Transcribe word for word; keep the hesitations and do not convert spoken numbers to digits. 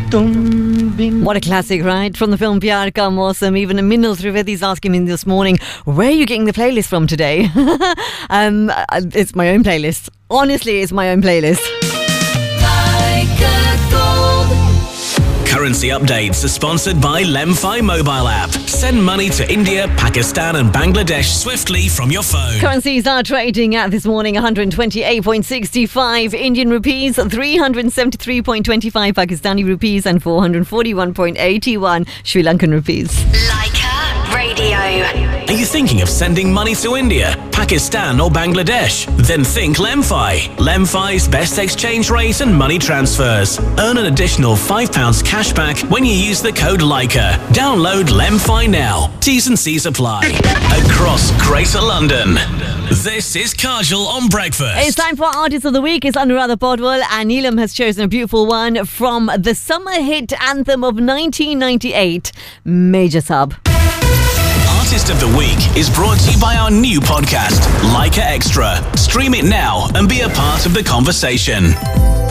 What a classic, right? From the film Pyar Ka Mausam. Even Minal Trivedi is asking me this morning, where are you getting the playlist from today? um, it's my own playlist. Honestly, it's my own playlist. Currency updates are sponsored by Lemfi mobile app. Send money to India, Pakistan and Bangladesh swiftly from your phone. Currencies are trading at this morning one hundred twenty-eight point six five Indian rupees, three hundred seventy-three point two five Pakistani rupees and four hundred forty-one point eight one Sri Lankan rupees. Leica Radio. Are you thinking of sending money to India, Pakistan or Bangladesh? Then think Lemfi. Lemfi's best exchange rate and money transfers. Earn an additional five pounds cash back when you use the code Leica. Download Lemfi now. T's and C's apply. Across Greater London. This is Kajal on Breakfast. It's time for Artist of the Week. It's Anuradha Podwal and Neelam has chosen a beautiful one from the summer hit anthem of nineteen ninety-eight, Major Sub. Artist of the Week is brought to you by our new podcast, Leica Extra. Stream it now and be a part of the conversation.